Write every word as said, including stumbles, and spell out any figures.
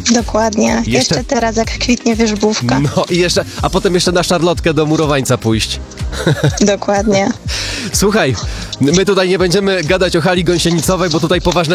Dokładnie. Jeszcze- Jeszcze, teraz jak kwitnie wierzbówka. No i jeszcze, a potem jeszcze na szarlotkę do murowańca pójść. Dokładnie. Słuchaj, my tutaj nie będziemy gadać o hali gąsienicowej, bo tutaj poważne